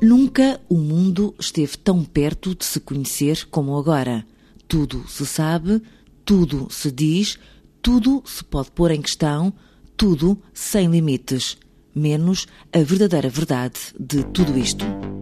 Nunca o mundo esteve tão perto de se conhecer como agora. Tudo se sabe, tudo se diz, tudo se pode pôr em questão, tudo sem limites, menos a verdadeira verdade de tudo isto.